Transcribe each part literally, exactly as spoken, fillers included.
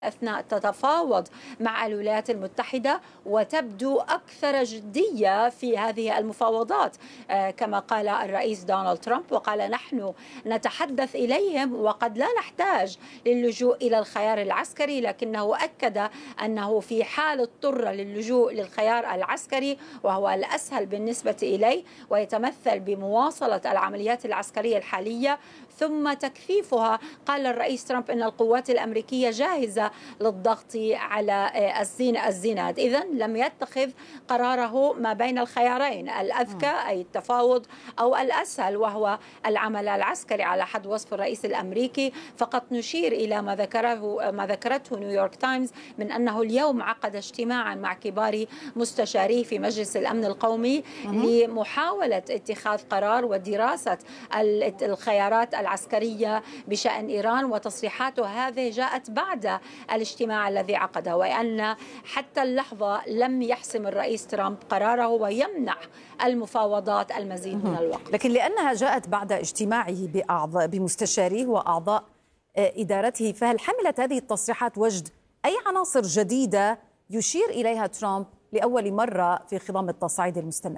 أثناء تتفاوض مع الولايات المتحدة وتبدو أكثر جدية في هذه المفاوضات، كما قال الرئيس دونالد ترامب وقال نحن نتحدث إليهم وقد لا نحتاج للجوء إلى الخيار العسكري، لكنه أكد أنه في حال اضطر للجوء للخيار العسكري وهو الأسهل بالنسبة إليه ويتمثل بمواصلة العمليات العسكرية الحالية ثم تكثيفها. قال الرئيس ترامب أن القوات الأمريكية جاهزة للضغط على الزينات. إذن لم يتخذ قراره ما بين الخيارين الأذكى أي التفاوض أو الأسهل وهو العمل العسكري على حد وصف الرئيس الأمريكي. فقط نشير إلى ما ذكره ما ذكرته نيويورك تايمز من أنه اليوم عقد اجتماعا مع كبار مستشاريه في مجلس الأمن القومي لمحاولة اتخاذ قرار ودراسة الخيارات العسكرية بشأن إيران، وتصريحاته هذه جاءت بعد الاجتماع الذي عقده، وأن حتى اللحظة لم يحسم الرئيس ترامب قراره ويمنح المفاوضات المزيد من الوقت. لكن لأنها جاءت بعد اجتماعه بأعضاء بمستشاريه وأعضاء إدارته، فهل حملت هذه التصريحات وجد أي عناصر جديدة يشير إليها ترامب لأول مرة في خضم التصعيد المستمر؟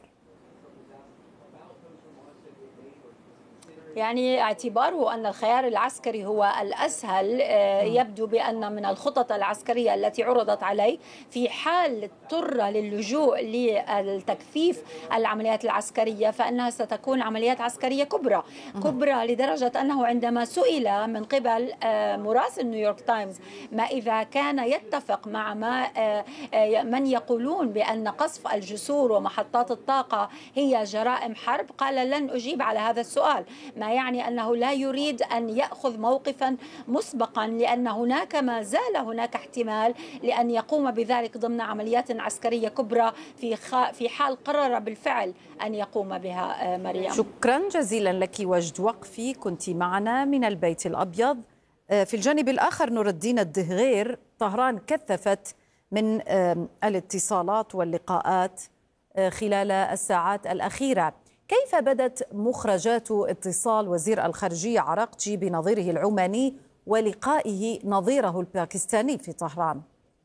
يعني اعتباره أن الخيار العسكري هو الأسهل، يبدو بأن من الخطط العسكرية التي عرضت عليه في حال اضطر للجوء للتكثيف العمليات العسكرية فإنها ستكون عمليات عسكرية كبرى كبرى لدرجة أنه عندما سئل من قبل مراسل نيويورك تايمز ما إذا كان يتفق مع ما من يقولون بأن قصف الجسور ومحطات الطاقة هي جرائم حرب، قال لن أجيب على هذا السؤال، ما يعني أنه لا يريد أن يأخذ موقفا مسبقا لأن هناك ما زال هناك احتمال لأن يقوم بذلك ضمن عمليات عسكرية كبرى في في حال قرر بالفعل أن يقوم بها. مريم، شكرا جزيلا لك وجد وقفي، كنت معنا من البيت الأبيض. في الجانب الآخر نور الدين الدهغير، طهران كثفت من الاتصالات واللقاءات خلال الساعات الأخيرة. كيف بدت مخرجات اتصال وزير الخارجية عراقجي بنظيره العماني ولقائه نظيره الباكستاني في طهران؟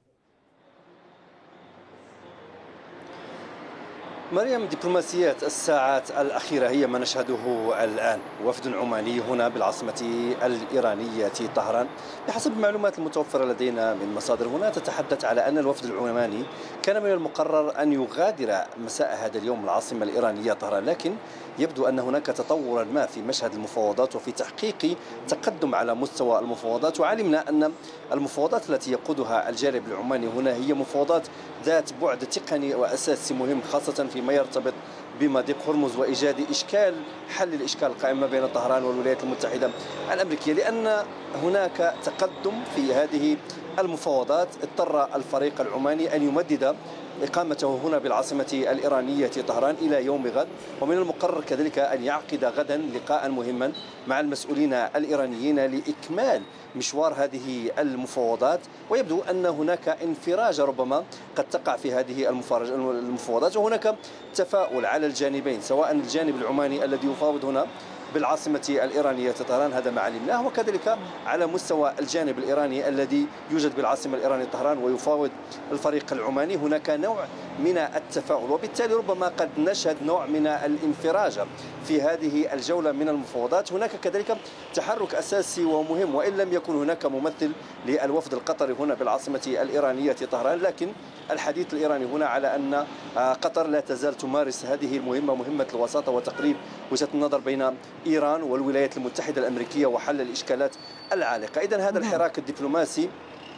مريم، دبلوماسيات الساعات الأخيرة هي ما نشهده الآن. وفد عماني هنا بالعاصمة الإيرانية طهران، بحسب المعلومات المتوفرة لدينا من مصادر هنا تتحدث على أن الوفد العماني كان من المقرر أن يغادر مساء هذا اليوم العاصمة الإيرانية طهران، لكن يبدو أن هناك تطورا ما في مشهد المفاوضات وفي تحقيق تقدم على مستوى المفاوضات. وعلمنا أن المفاوضات التي يقودها الجانب العماني هنا هي مفاوضات ذات بعد تقني وأساسي مهم، خاصة فيما يرتبط بمضيق هرمز وإيجاد إشكال حل الإشكال القائم بين طهران والولايات المتحدة الأمريكية. لأن هناك تقدم في هذه المفاوضات اضطر الفريق العماني أن يمدد إقامته هنا بالعاصمة الإيرانية طهران إلى يوم غد، ومن المقرر كذلك أن يعقد غدا لقاء مهما مع المسؤولين الإيرانيين لإكمال مشوار هذه المفاوضات. ويبدو أن هناك انفراج ربما قد تقع في هذه المفاوضات، وهناك تفاؤل على الجانبين، سواء الجانب العماني الذي يفاوض هنا بالعاصمة الإيرانية طهران، هذا ما علمناه، وكذلك على مستوى الجانب الإيراني الذي يوجد بالعاصمة الإيرانية طهران ويفاوض الفريق العماني، هناك نوع من التفاؤل، وبالتالي ربما قد نشهد نوع من الانفراج في هذه الجولة من المفاوضات. هناك كذلك تحرك أساسي ومهم، وإن لم يكن هناك ممثل للوفد القطري هنا بالعاصمة الإيرانية طهران، لكن الحديث الإيراني هنا على أن قطر لا تزال تمارس هذه المهمة، مهمة الوساطة وتقريب وجهة النظر بين إيران والولايات المتحدة الأمريكية وحل الإشكالات العالقة. إذن هذا الحراك الدبلوماسي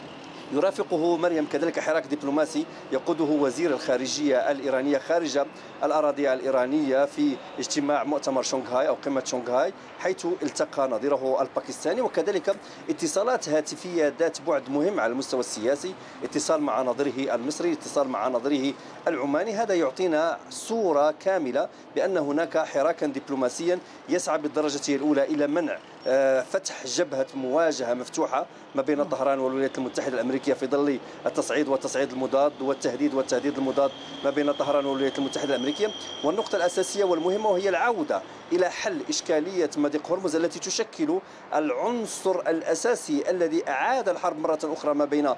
يرافقه مريم كذلك حراك دبلوماسي يقوده وزير الخارجية الإيرانية خارج الأراضي الإيرانية في اجتماع مؤتمر شنغهاي أو قمة شنغهاي، حيث التقى نظيره الباكستاني، وكذلك اتصالات هاتفية ذات بعد مهم على المستوى السياسي، اتصال مع نظيره المصري، اتصال مع نظيره العماني. هذا يعطينا صورة كاملة بأن هناك حراكا دبلوماسيا يسعى بالدرجة الأولى إلى منع فتح جبهة مواجهة مفتوحة ما بين طهران والولايات المتحدة الأمريكية في ظل التصعيد والتصعيد المضاد والتهديد والتهديد المضاد ما بين طهران والولايات المتحدة الأمريكية. والنقطة الأساسية والمهمة وهي العودة إلى حل إشكالية مضيق هرمز التي تشكل العنصر الأساسي الذي أعاد الحرب مرة أخرى ما بين